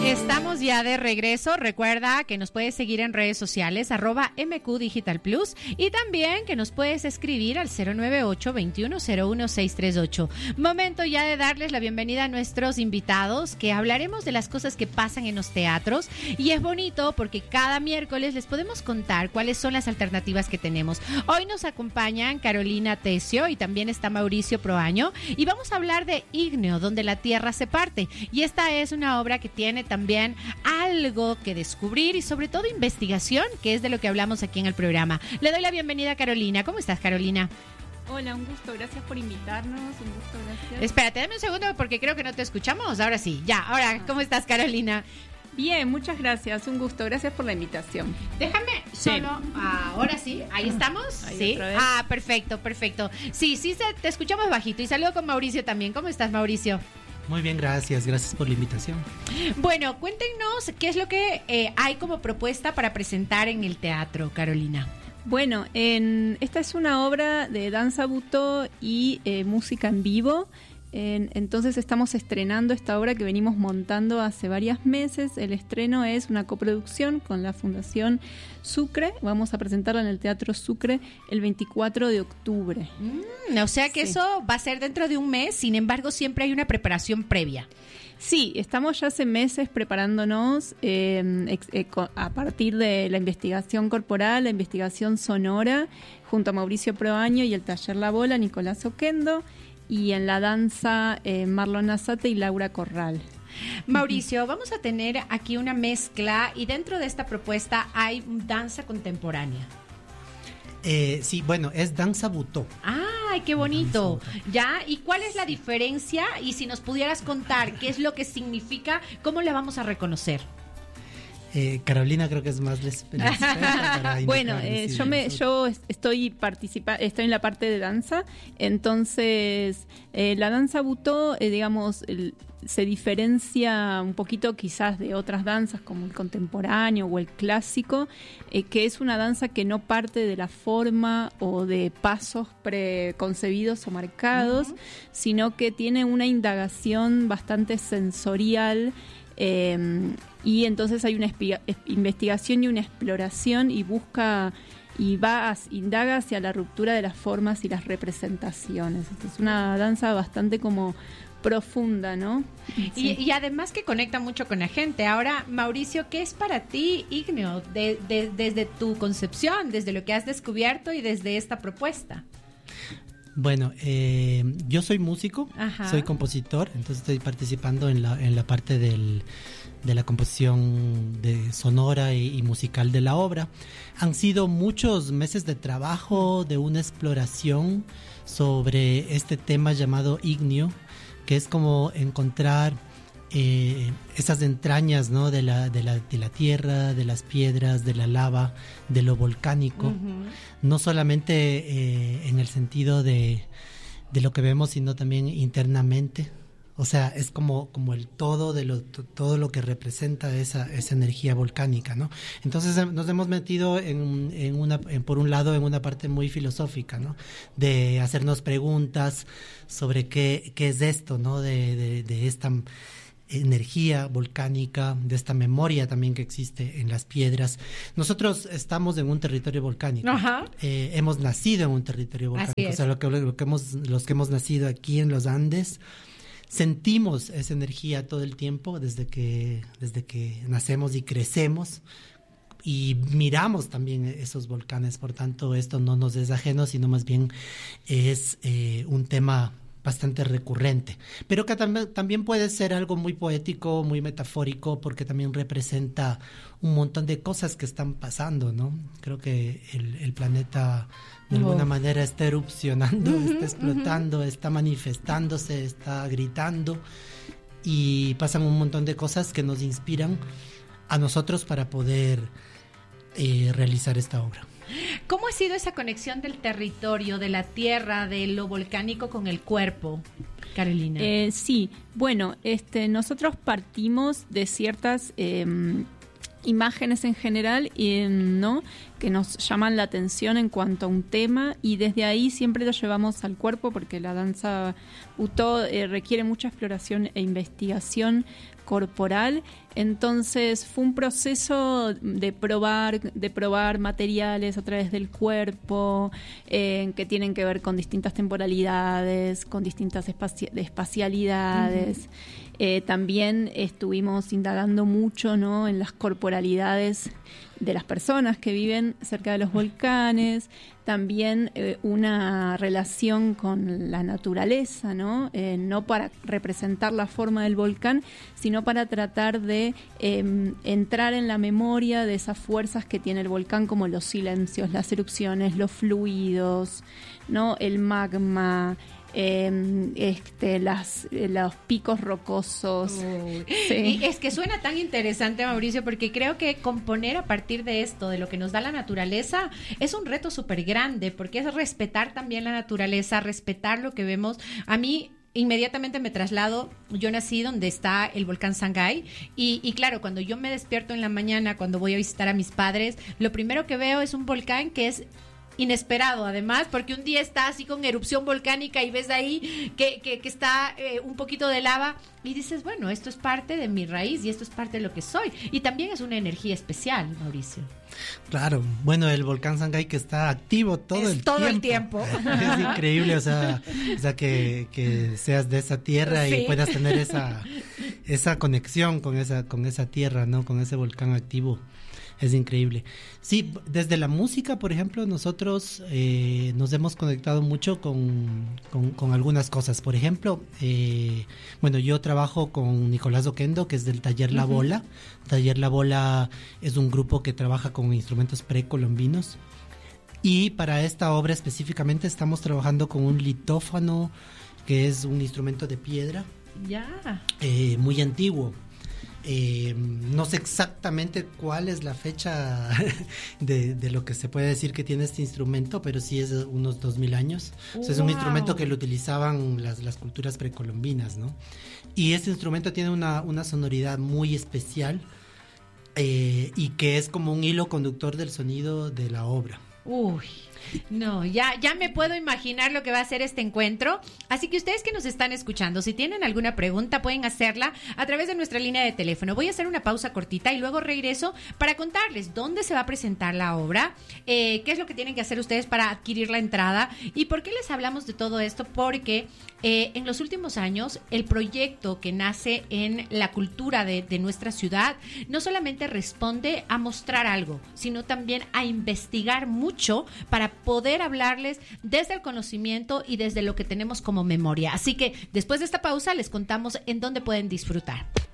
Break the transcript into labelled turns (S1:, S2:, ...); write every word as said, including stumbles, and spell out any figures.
S1: Estamos ya de regreso. Recuerda que nos puedes seguir en redes sociales, arroba M Q Digital Plus, y también que nos puedes escribir al cero nueve ocho, veintiuno cero uno, seiscientos treinta y ocho. Momento ya de darles la bienvenida a nuestros invitados, que hablaremos de las cosas que pasan en los teatros, y es bonito porque cada miércoles les podemos contar cuáles son las alternativas que tenemos. Hoy nos acompañan Carolina Tesio y también está Mauricio Proaño, y vamos a hablar de Ígneo, donde la tierra se parte, y esta es una obra que tiene también algo que descubrir y sobre todo investigación, que es de lo que hablamos aquí en el programa. Le doy la bienvenida a Carolina. ¿Cómo estás, Carolina?
S2: Hola, un gusto, gracias por invitarnos, un gusto, gracias.
S1: Espérate, dame un segundo porque creo que no te escuchamos. Ahora sí, ya, ahora, ¿cómo estás, Carolina?
S2: Bien, muchas gracias, un gusto, gracias por la invitación.
S1: Déjame solo, sí. Ahora sí, ahí estamos.
S2: Ahí
S1: sí.
S2: Otra vez.
S1: Ah, perfecto, perfecto. Sí, sí, se, te escuchamos bajito. Y saludo con Mauricio también. ¿Cómo estás, Mauricio?
S3: Muy bien, gracias, gracias por la invitación.
S1: Bueno, cuéntenos qué es lo que eh, hay como propuesta para presentar en el teatro, Carolina.
S2: Bueno, en, esta es una obra de danza butó y eh, música en vivo. En, entonces estamos estrenando esta obra que venimos montando hace varios meses. El estreno es una coproducción con la Fundación Sucre. Vamos a presentarla en el Teatro Sucre el veinticuatro de octubre.
S1: Mm, o sea que sí. Eso va a ser dentro de un mes, sin embargo siempre hay una preparación previa.
S2: Sí, estamos ya hace meses preparándonos eh, ex, eh, a partir de la investigación corporal, la investigación sonora, junto a Mauricio Proaño y el taller La Bola, Nicolás Oquendo, y en la danza eh, Marlon Azate y Laura Corral.
S1: Mauricio, vamos a tener aquí una mezcla y dentro de esta propuesta hay danza contemporánea.
S3: Eh, sí, bueno, es danza butó.
S1: ¡Ay, qué bonito! ¿Ya? ¿Y cuál es la diferencia? Y si nos pudieras contar qué es lo que significa, ¿cómo la vamos a reconocer?
S3: Eh, Carolina creo que es más la experta.
S2: Bueno, eh, yo me yo estoy participa estoy en la parte de danza, entonces eh, la danza butó, eh, digamos, el, se diferencia un poquito quizás de otras danzas como el contemporáneo o el clásico, eh, que es una danza que no parte de la forma o de pasos preconcebidos o marcados, uh-huh. sino que tiene una indagación bastante sensorial. Eh, y entonces hay una espi- investigación y una exploración y busca y va a, indaga hacia la ruptura de las formas y las representaciones. Es una danza bastante como profunda, ¿no?
S1: Y, sí. y además que conecta mucho con la gente. Ahora, Mauricio, ¿qué es para ti Ígneo de, de, desde tu concepción, desde lo que has descubierto y desde esta propuesta?
S3: Bueno, eh, yo soy músico,
S1: Ajá.
S3: soy compositor, entonces estoy participando en la en la parte del, de la composición de sonora y, y musical de la obra. Han sido muchos meses de trabajo, de una exploración sobre este tema llamado ígneo, que es como encontrar eh, esas entrañas, ¿no? de la, de la, de la tierra, de las piedras, de la lava, de lo volcánico. Uh-huh. No solamente eh, en el sentido de, de lo que vemos, sino también internamente. O sea, es como, como el todo de lo, todo lo que representa esa, esa energía volcánica, ¿no? Entonces nos hemos metido en, en una, en, por un lado en una parte muy filosófica, ¿no? De hacernos preguntas sobre qué, qué es esto, ¿no? De, de, de esta energía volcánica, de esta memoria también que existe en las piedras. Nosotros estamos en un territorio volcánico.
S1: Ajá.
S3: Eh, hemos nacido en un territorio volcánico. O sea, lo que, lo que hemos, los que hemos nacido aquí en los Andes, sentimos esa energía todo el tiempo desde que, desde que nacemos y crecemos, y miramos también esos volcanes. Por tanto, esto no nos es ajeno, sino más bien es eh, un tema bastante recurrente, pero que tam- también puede ser algo muy poético, muy metafórico, porque también representa un montón de cosas que están pasando, ¿no? Creo que el, el planeta de alguna oh. manera está erupcionando, uh-huh, está explotando, uh-huh. está manifestándose, está gritando, y pasan un montón de cosas que nos inspiran a nosotros para poder eh, realizar esta obra.
S1: ¿Cómo ha sido esa conexión del territorio, de la tierra, de lo volcánico con el cuerpo, Carolina?
S2: Eh, sí, bueno, este, nosotros partimos de ciertas eh, imágenes en general, eh, ¿no? que nos llaman la atención en cuanto a un tema, y desde ahí siempre lo llevamos al cuerpo, porque la danza butó eh, requiere mucha exploración e investigación corporal. Entonces fue un proceso de probar, de probar materiales a través del cuerpo, eh, que tienen que ver con distintas temporalidades, con distintas espaci- espacialidades. Uh-huh. Eh, también estuvimos indagando mucho, ¿no?, en las corporalidades de las personas que viven cerca de los volcanes, también eh, una relación con la naturaleza, ¿no? Eh, no para representar la forma del volcán, sino para tratar de eh, entrar en la memoria de esas fuerzas que tiene el volcán, como los silencios, las erupciones, los fluidos, ¿no?, el magma, Eh, este, las, los picos rocosos.
S1: Sí. Y es que suena tan interesante, Mauricio, porque creo que componer a partir de esto, de lo que nos da la naturaleza, es un reto súper grande, porque es respetar también la naturaleza, respetar lo que vemos. A mí inmediatamente me traslado, yo nací donde está el volcán Sangay y, y claro, cuando yo me despierto en la mañana, cuando voy a visitar a mis padres, lo primero que veo es un volcán que es inesperado, además, porque un día está así con erupción volcánica y ves ahí que, que, que está eh, un poquito de lava y dices, bueno, esto es parte de mi raíz y esto es parte de lo que soy. Y también es una energía especial, Mauricio.
S3: Claro, bueno, el volcán Sangay que está activo todo
S1: es
S3: el
S1: todo
S3: tiempo.
S1: el tiempo.
S3: Es increíble, o sea, o sea que, que seas de esa tierra sí. y puedas tener esa, esa conexión con esa, con esa tierra, ¿no? Con ese volcán activo. Es increíble. Sí, desde la música, por ejemplo, nosotros eh, nos hemos conectado mucho con, con, con algunas cosas. Por ejemplo, eh, bueno, yo trabajo con Nicolás Oquendo, que es del Taller La Bola. Uh-huh. Taller La Bola es un grupo que trabaja con instrumentos precolombinos. Y para esta obra específicamente estamos trabajando con un litófano, que es un instrumento de piedra.
S1: Ya.
S3: Yeah. Eh, muy antiguo. Eh, no sé exactamente cuál es la fecha de, de lo que se puede decir que tiene este instrumento, pero sí es unos dos mil años. Wow. O sea, es un instrumento que lo utilizaban las, las culturas precolombinas, ¿no? Y este instrumento tiene una, una sonoridad muy especial eh, y que es como un hilo conductor del sonido de la obra.
S1: Uy, no, ya, ya me puedo imaginar lo que va a ser este encuentro. Así que ustedes que nos están escuchando, si tienen alguna pregunta, pueden hacerla a través de nuestra línea de teléfono. Voy a hacer una pausa cortita y luego regreso para contarles dónde se va a presentar la obra, eh, qué es lo que tienen que hacer ustedes para adquirir la entrada y por qué les hablamos de todo esto, porque eh, en los últimos años el proyecto que nace en la cultura de, de nuestra ciudad no solamente responde a mostrar algo, sino también a investigar mucho para poder hablarles desde el conocimiento y desde lo que tenemos como memoria. Así que después de esta pausa les contamos en dónde pueden disfrutar.